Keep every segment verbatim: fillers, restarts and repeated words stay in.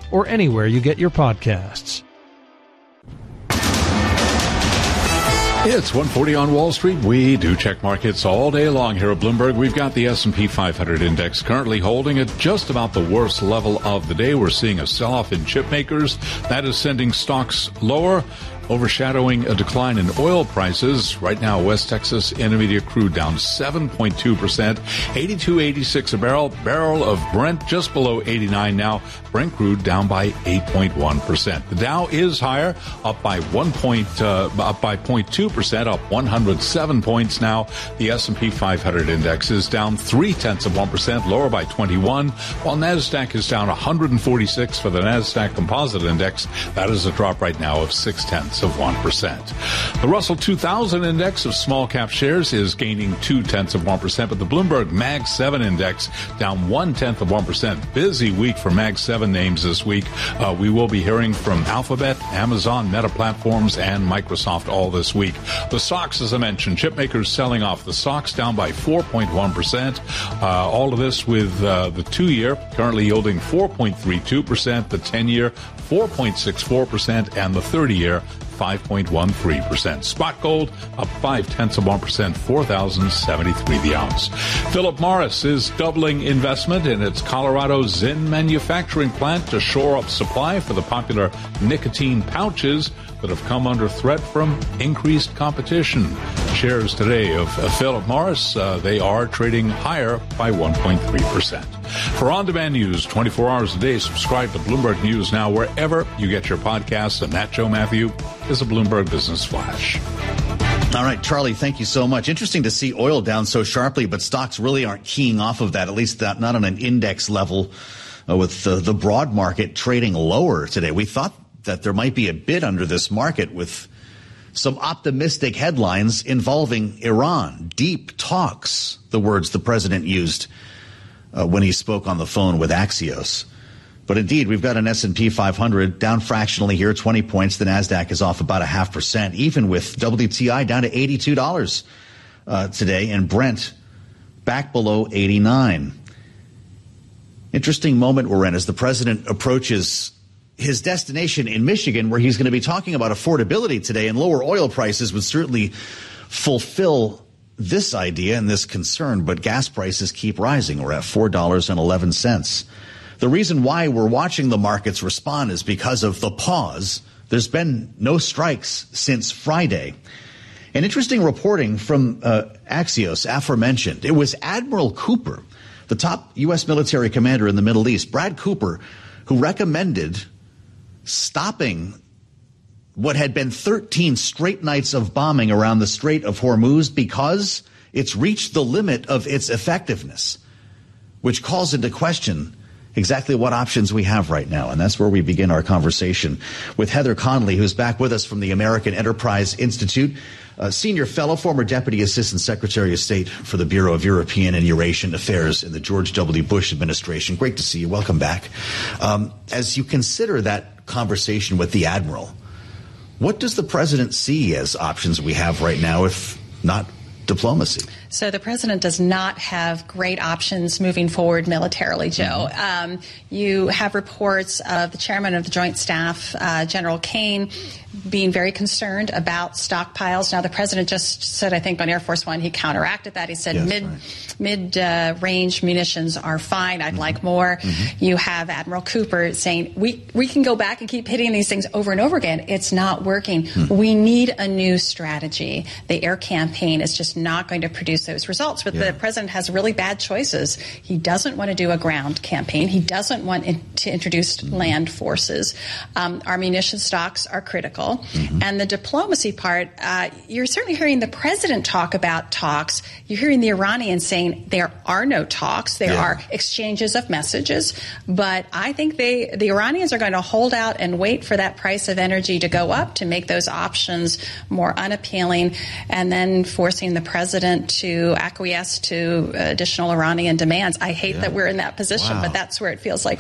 or anywhere you get your podcasts. It's one forty on Wall Street. We do check markets all day long here at Bloomberg. We've got the S and P five hundred index currently holding at just about the worst level of the day. We're seeing a sell-off in chip makers. That is sending stocks lower, overshadowing a decline in oil prices. Right now, West Texas Intermediate crude down seven point two percent, eighty-two eighty-six a barrel. Barrel of Brent just below eighty-nine now. Brent crude down by eight point one percent. The Dow is higher, up by one point, uh, up by zero point two percent, up one hundred seven points now. The S and P five hundred index is down three tenths of one percent, lower by twenty-one, while Nasdaq is down one hundred forty-six for the Nasdaq Composite Index. That is a drop right now of six tenths of one percent. The Russell two thousand index of small cap shares is gaining two tenths of one percent, but the Bloomberg Mag seven index down one tenth of one percent. Busy week for Mag seven names this week. Uh, we will be hearing from Alphabet, Amazon, Meta Platforms, and Microsoft all this week. The stocks, as I mentioned, chip makers selling off. The stocks down by four point one percent. Uh, all of this with uh, the two-year currently yielding four point three two percent, the ten-year four point six four percent, and the thirty-year five point one three percent. Spot gold up five tenths of one percent, four thousand seventy-three the ounce. Philip Morris is doubling investment in its Colorado Zyn manufacturing plant to shore up supply for the popular nicotine pouches that have come under threat from increased competition. Shares today of uh, Philip Morris, uh, they are trading higher by one point three percent. For on-demand news twenty-four hours a day, subscribe to Bloomberg News now wherever you get your podcasts. And that, Joe Matthew, is a Bloomberg Business Flash. All right, Charlie, thank you so much. Interesting to see oil down so sharply, but stocks really aren't keying off of that, at least that, not on an index level, uh, with the, the broad market trading lower today. We thought that there might be a bid under this market with some optimistic headlines involving Iran. Deep talks, the words the president used uh, when he spoke on the phone with Axios. But indeed, we've got an S and P five hundred down fractionally here, twenty points. The Nasdaq is off about a half percent, even with W T I down to eighty-two dollars uh, today, and Brent back below eighty-nine. Interesting moment we're in as the president approaches his destination in Michigan, where he's going to be talking about affordability today, and lower oil prices would certainly fulfill this idea and this concern, but gas prices keep rising. We're at four dollars and eleven cents. The reason why we're watching the markets respond is because of the pause. There's been no strikes since Friday. An interesting reporting from uh, Axios, aforementioned. It was Admiral Cooper, the top U S military commander in the Middle East, Brad Cooper, who recommended stopping what had been thirteen straight nights of bombing around the Strait of Hormuz because it's reached the limit of its effectiveness, which calls into question exactly what options we have right now. And that's where we begin our conversation with Heather Conley, who's back with us from the American Enterprise Institute, a senior fellow, former Deputy Assistant Secretary of State for the Bureau of European and Eurasian Affairs in the George W. Bush administration. Great to see you. Welcome back. Um, as you consider that conversation with the Admiral, what does the president see as options we have right now, if not diplomacy? So the president does not have great options moving forward militarily, Joe. Mm-hmm. Um, you have reports of the chairman of the Joint Staff, uh, General Kane, being very concerned about stockpiles. Now, the president just said, I think, on Air Force One, he counteracted that. He said yes, mid, right. mid uh, range munitions are fine. I'd mm-hmm. like more. Mm-hmm. You have Admiral Cooper saying, we, we can go back and keep hitting these things over and over again. It's not working. Mm-hmm. We need a new strategy. The air campaign is just not going to produce those results. But yeah. the president has really bad choices. He doesn't want to do a ground campaign. He doesn't want in, to introduce mm-hmm. land forces. Um, our munition stocks are critical. Mm-hmm. And the diplomacy part, uh, you're certainly hearing the president talk about talks. You're hearing the Iranians saying there are no talks. There yeah. are exchanges of messages. But I think they, the Iranians are going to hold out and wait for that price of energy to go up to make those options more unappealing, and then forcing the president to acquiesce to additional Iranian demands. I hate yeah. that we're in that position, wow. but that's where it feels like we're heading.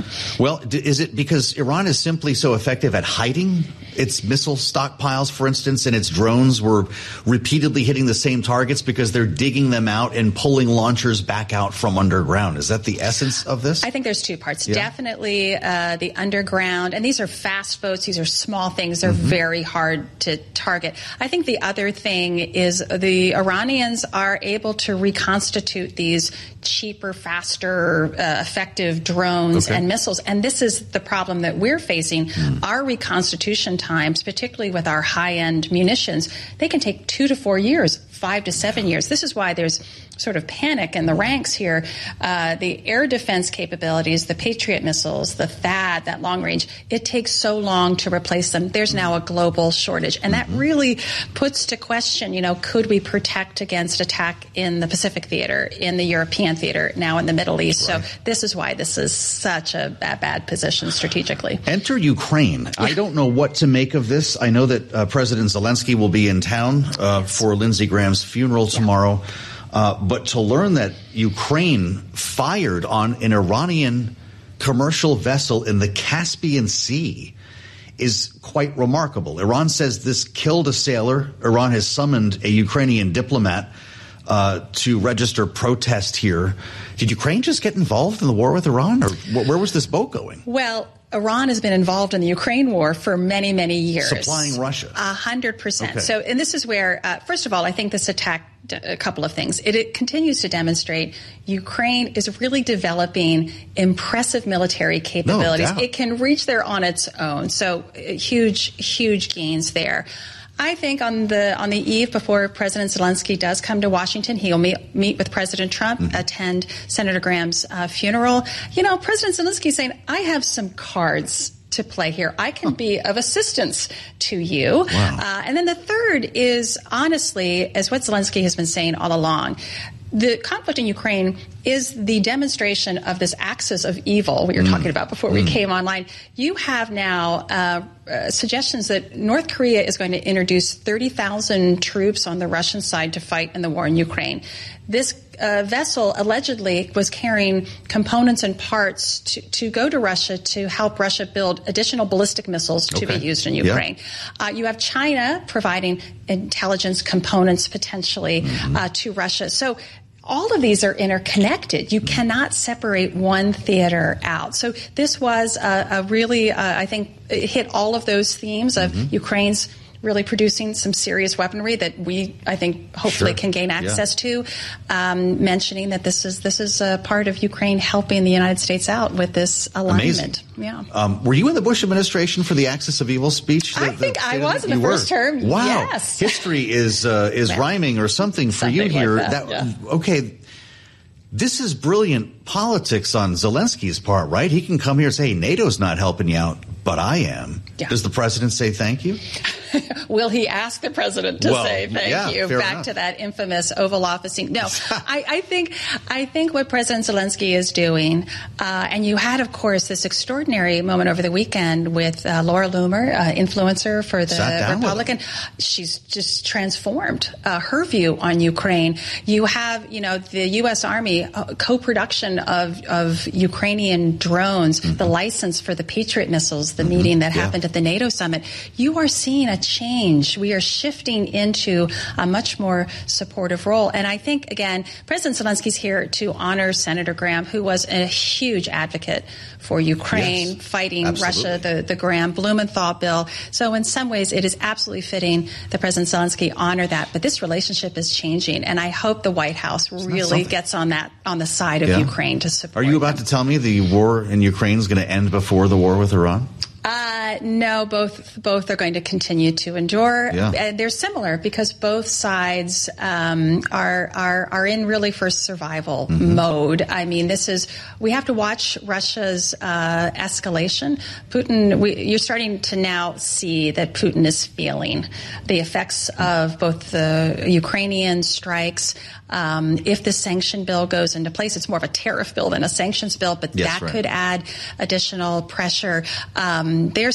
doing. Well, is it because Iran is simply so effective at hiding its missile stockpiles, for instance, and its drones were repeatedly hitting the same targets because they're digging them out and pulling launchers back out from underground? Is that the essence of this? I think there's two parts. Yeah. Definitely uh, the underground, and these are fast boats. These are small things. They're mm-hmm. very hard to target. I think the other thing is the Iranians are able to reconstitute these cheaper, faster, uh, effective drones okay. and missiles. And this is the problem that we're facing. Mm. Our reconstitution times, particularly with our high-end munitions, they can take two to four years, five to seven years. This is why there's sort of panic in the ranks here. Uh, the air defense capabilities, the Patriot missiles, the THAAD, that long range, it takes so long to replace them. There's now a global shortage. And that really puts to question, you know, could we protect against attack in the Pacific theater, in the European theater, now in the Middle East? Right. So this is why this is such a bad, bad position strategically. Enter Ukraine. I don't know what to make of this. I know that uh, President Zelensky will be in town uh, yes. for Lindsey Graham's funeral tomorrow. Yeah. Uh, but to learn that Ukraine fired on an Iranian commercial vessel in the Caspian Sea is quite remarkable. Iran says this killed a sailor. Iran has summoned a Ukrainian diplomat uh, to register protest here. Did Ukraine just get involved in the war with Iran, or wh- where was this boat going? Well, Iran has been involved in the Ukraine war for many, many years. Supplying Russia. A hundred percent. Okay. So, and this is where, uh, first of all, I think this attack a couple of things. It, it continues to demonstrate Ukraine is really developing impressive military capabilities. No doubt. It can reach there on its own. So uh, huge, huge gains there. I think on the on the eve before President Zelensky does come to Washington, he'll meet, meet with President Trump, mm-hmm. attend Senator Graham's uh, funeral. You know, President Zelensky is saying, I have some cards to play here. I can be of assistance to you. Wow. Uh, and then the third is, honestly, as what Zelensky has been saying all along, the conflict in Ukraine is the demonstration of this axis of evil we were mm. talking about before mm. we came online. You have now uh, uh, suggestions that North Korea is going to introduce thirty thousand troops on the Russian side to fight in the war in Ukraine. This uh, vessel allegedly was carrying components and parts to, to go to Russia to help Russia build additional ballistic missiles to okay. be used in Ukraine. Yeah. Uh, you have China providing intelligence components potentially mm-hmm. uh, to Russia. So all of these are interconnected. You cannot separate one theater out. So this was a, a really, uh, I think, it hit all of those themes of mm-hmm. Ukraine's really producing some serious weaponry that we, I think, hopefully sure. can gain access yeah. to. Um, mentioning that this is this is a part of Ukraine helping the United States out with this alignment. Amazing. Yeah. Um, were you in the Bush administration for the Axis of Evil speech? I the, think the I was in the you first were. term. Wow. Yes. History is uh, is well, rhyming or something for something you here. Like that, that yeah. Okay. This is brilliant politics on Zelensky's part, right? He can come here and say, hey, NATO's not helping you out, but I am. Yeah. Does the president say thank you? Will he ask the president to well, say thank yeah, you? fair Back enough. to that infamous Oval Office scene. No, I, I think I think what President Zelensky is doing, uh, and you had, of course, this extraordinary moment over the weekend with uh, Laura Loomer, uh, influencer for the Republican. She's just transformed uh, her view on Ukraine. You have, you know, the U S. Army uh, co-production of, of Ukrainian drones, mm-hmm. the license for the Patriot missiles, the mm-hmm. meeting that yeah. happened at the NATO summit. You are seeing a change. We are shifting into a much more supportive role. And I think, again, President Zelensky's here to honor Senator Graham, who was a huge advocate for Ukraine, yes, fighting absolutely. Russia, the, the Graham-Blumenthal bill. So in some ways, it is absolutely fitting that President Zelensky honor that. But this relationship is changing, and I hope the White House It's really gets on that on the side of yeah. Ukraine to support Are you about them. to tell me the war in Ukraine is going to end before the war with Iran? Uh, no, both both are going to continue to endure. Yeah. And they're similar because both sides um, are are are in really for survival mm-hmm. mode. I mean, this is we have to watch Russia's uh, escalation. Putin, we, you're starting to now see that Putin is feeling the effects of both the Ukrainian strikes. Um, if the sanction bill goes into place, it's more of a tariff bill than a sanctions bill, but yes, that right. could add additional pressure. Um, there's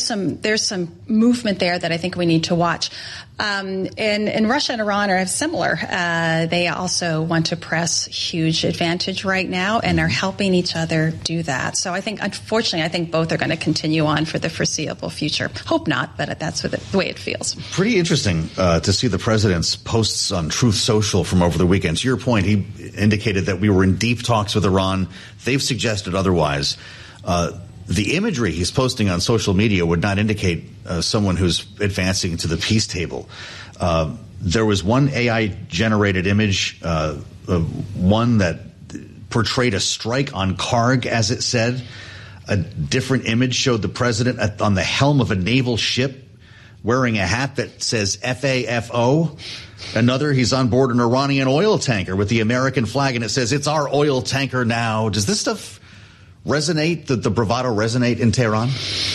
some there's some movement there that I think we need to watch. Um, and, and Russia and Iran are similar. Uh, they also want to press huge advantage right now and are helping each other do that. So I think, unfortunately, I think both are going to continue on for the foreseeable future. Hope not, but that's what it, the way it feels. Pretty interesting uh, to see the president's posts on Truth Social from over the weekend. To your point, he indicated that we were in deep talks with Iran. They've suggested otherwise. Uh, The imagery he's posting on social media would not indicate uh, someone who's advancing to the peace table. Uh, there was one A I-generated image, uh, uh, one that portrayed a strike on Karg, as it said. A different image showed the president at, on the helm of a naval ship wearing a hat that says F A F O. Another, he's on board an Iranian oil tanker with the American flag, and it says, "It's our oil tanker now." Does this stuff resonate, the, the bravado resonate in Tehran?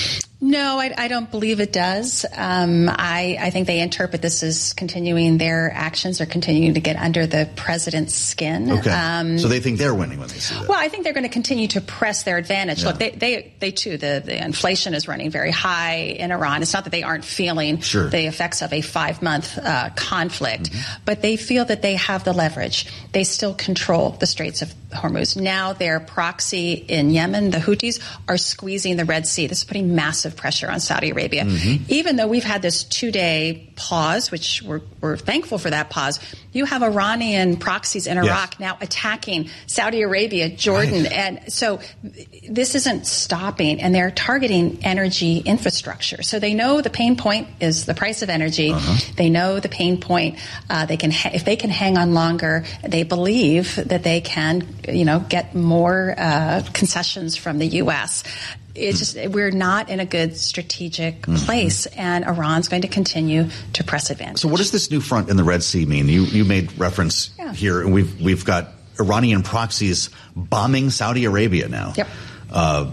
No, I, I don't believe it does. Um, I, I think they interpret this as continuing their actions or continuing to get under the president's skin. Okay. Um, so they think they're winning when they see that. Well, I think they're going to continue to press their advantage. Yeah. Look, they, they, they too, the, the inflation is running very high in Iran. It's not that they aren't feeling sure. the effects of a five-month uh, conflict, mm-hmm. but they feel that they have the leverage. They still control the Straits of Hormuz. Now their proxy in Yemen, the Houthis, are squeezing the Red Sea. This is putting massive pressure on Saudi Arabia. Mm-hmm. Even though we've had this two-day pause, which we're, we're thankful for that pause, you have Iranian proxies in Iraq yes. now attacking Saudi Arabia, Jordan. Right. And so this isn't stopping, and they're targeting energy infrastructure. So they know the pain point is the price of energy. Uh-huh. They know the pain point. Uh, they can, ha- if they can hang on longer, they believe that they can, you know, get more uh, concessions from the U S It's just, we're not in a good strategic place, mm-hmm. and Iran's going to continue to press advantage. So what does this new front in the Red Sea mean? You you made reference yeah. here, and we've we've got Iranian proxies bombing Saudi Arabia now. Yep. Uh,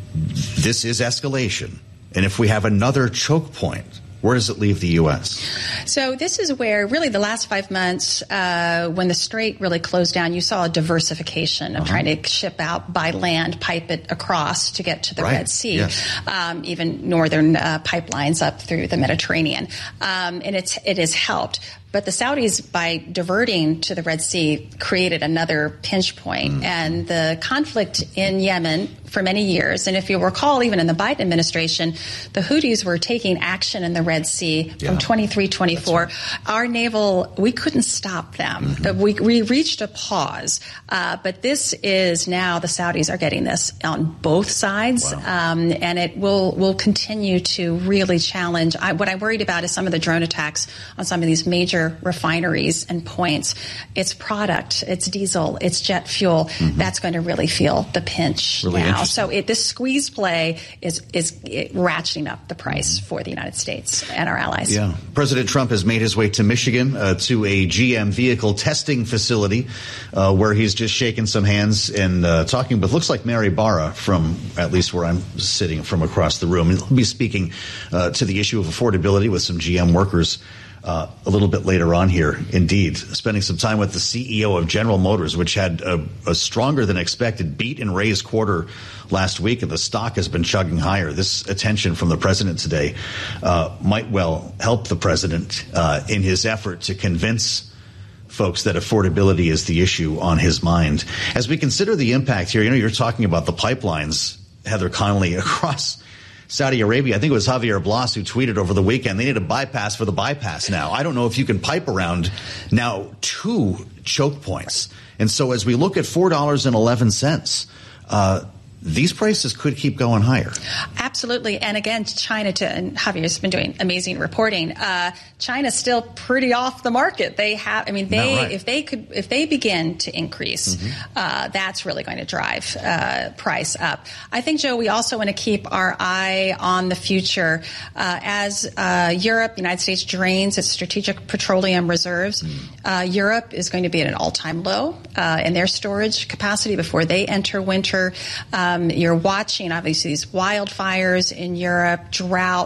this is escalation. And if we have another choke point, where does it leave the U S? So this is where really the last five months, uh, when the Strait really closed down, you saw a diversification of uh-huh. trying to ship out by land, pipe it across to get to the right. Red Sea, yes. um, even northern uh, pipelines up through the Mediterranean. Um, and it's, it has helped. But the Saudis, by diverting to the Red Sea, created another pinch point. Mm. And the conflict in Yemen for many years, and if you recall, even in the Biden administration, the Houthis were taking action in the Red Sea yeah. from twenty-three twenty-four. Right. Our naval, we couldn't stop them. Mm-hmm. We, we reached a pause. Uh, but this is now, the Saudis are getting this on both sides. Wow. Um, and it will, will continue to really challenge. I, what I'm worried about is some of the drone attacks on some of these major refineries and points. It's product, it's diesel, it's jet fuel. Mm-hmm. That's going to really feel the pinch really now. So it, this squeeze play is is it, ratcheting up the price mm-hmm. for the United States and our allies. Yeah, President Trump has made his way to Michigan uh, to a G M vehicle testing facility uh, where he's just shaking some hands and uh, talking with, looks like Mary Barra from at least where I'm sitting from across the room. He'll be speaking uh, to the issue of affordability with some G M workers Uh, a little bit later on here, indeed, spending some time with the C E O of General Motors, which had a, a stronger than expected beat and raise quarter last week, and the stock has been chugging higher. This attention from the president today uh, might well help the president uh, in his effort to convince folks that affordability is the issue on his mind. As we consider the impact here, you know, you're talking about the pipelines, Heather Connolly, across Saudi Arabia. I think it was Javier Blas who tweeted over the weekend, they need a bypass for the bypass now. I don't know if you can pipe around now two choke points. And so as we look at four dollars and eleven cents, uh, these prices could keep going higher. Absolutely. And again, China, to, and Javier's been doing amazing reporting. Uh, China's still pretty off the market. They have, I mean, they, right. if they could, if they begin to increase, mm-hmm. uh, that's really going to drive, uh, price up. I think, Joe, we also want to keep our eye on the future, uh, as, uh, Europe, the United States drains its strategic petroleum reserves. Mm-hmm. Uh, Europe is going to be at an all-time low, uh, in their storage capacity before they enter winter. Uh, Um, you're watching, obviously, these wildfires in Europe, drought.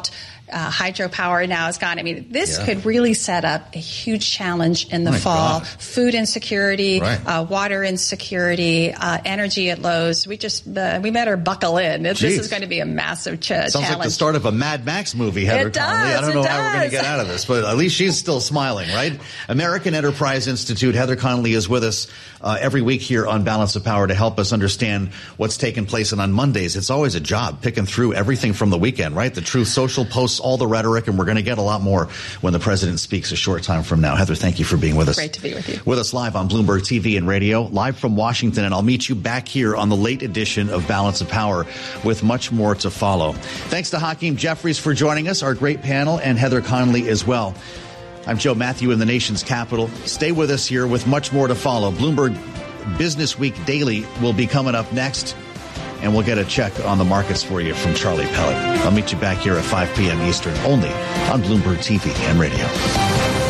Uh, hydropower now is gone. I mean, this yeah. could really set up a huge challenge in the My fall. God. Food insecurity, right. uh, water insecurity, uh, energy at lows. We just uh, we better buckle in. This Jeez. is going to be a massive ch- Sounds challenge. like the start of a Mad Max movie, Heather It does, Conley. I don't it know how we're going to does. get out of this, but at least she's still smiling, right? American Enterprise Institute. Heather Conley is with us uh, every week here on Balance of Power to help us understand what's taking place. And on Mondays, it's always a job picking through everything from the weekend, right? The Truth Social posts all the rhetoric, and we're going to get a lot more when the president speaks a short time from now. Heather, thank you for being with us. Great to be with you. With us live on Bloomberg T V and radio, live from Washington, and I'll meet you back here on the late edition of Balance of Power with much more to follow. Thanks to Hakeem Jeffries for joining us, our great panel, and Heather Conley as well. I'm Joe Matthew in the nation's capital. Stay with us here with much more to follow. Bloomberg Business Week Daily will be coming up next, and we'll get a check on the markets for you from Charlie Pellet. I'll meet you back here at five p.m. Eastern, only on Bloomberg T V and radio.